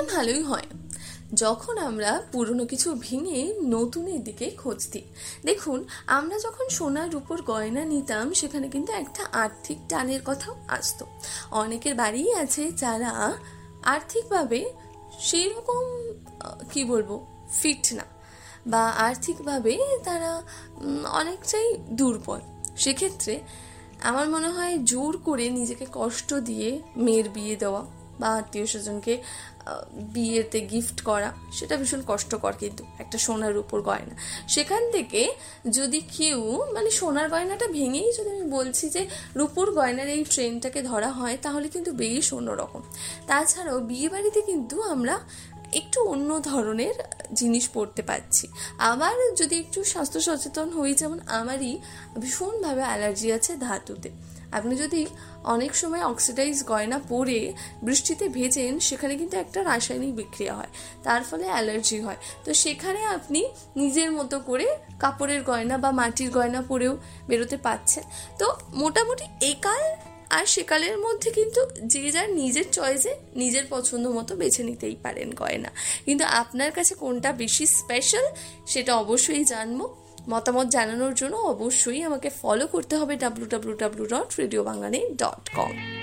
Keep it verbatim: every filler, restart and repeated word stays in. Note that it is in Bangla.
ভালোই হয় যখন আমরা পুরনো কিছু ভেঙে নতুনের দিকে খোঁজ দিই। দেখুন, আমরা যখন সোনার রূপোর গয়না নিতাম সেখানে কিন্তু একটা আর্থিক টানের কথাও আসতো। অনেকের বাড়িই আছে যারা আর্থিকভাবে সেই রকম কি বলবো ফিট না, বা আর্থিকভাবে তারা অনেকটাই দুর্বল। সেক্ষেত্রে আমার মনে হয় জোর করে নিজেকে কষ্ট দিয়ে মেয়ের বিয়ে দেওয়া বা আত্মীয় স্বজনকে বিয়েতে গিফট করা সেটা ভীষণ কষ্টকর। কিন্তু একটা সোনার রূপোর গয়না, সেখান থেকে যদি কেউ মানে সোনার গয়নাটা ভেঙেই যদি আমি বলছি যে রূপোর গয়নার এই ট্রেনটাকে ধরা হয় তাহলে কিন্তু বেশ অন্যরকম। তাছাড়াও বিয়ে বাড়িতে কিন্তু আমরা একটু অন্য ধরনের জিনিস পড়তে পারছি। আবার যদি একটু স্বাস্থ্য সচেতন হই, যেমন আমারই ভীষণভাবে অ্যালার্জি আছে ধাতুতে। আপনি যদি অনেক সময় অক্সিডাইজ গয়না পরে বৃষ্টিতে ভেজেন সেখানে কিন্তু একটা রাসায়নিক বিক্রিয়া হয়, তার ফলে অ্যালার্জি হয়। তো সেখানে আপনি নিজের মতো করে কাপড়ের গয়না বা মাটির গয়না পরেও বেরোতে পারছেন। তো মোটামুটি একাল আর সেকালের মধ্যে কিন্তু যে যার নিজের চয়েসে নিজের পছন্দ মতো বেছে নিতেই পারেন গয়না। কিন্তু আপনার কাছে কোনটা বেশি স্পেশাল সেটা অবশ্যই জানবো। মতামত জানানোর জন্য অবশ্যই আমাকে ফলো করতে হবে W W W dot radio বাংলানি dot com.